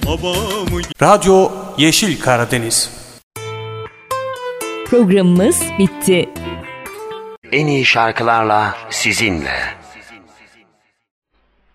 Radyo Yeşil Karadeniz. Programımız bitti. En iyi şarkılarla sizinle.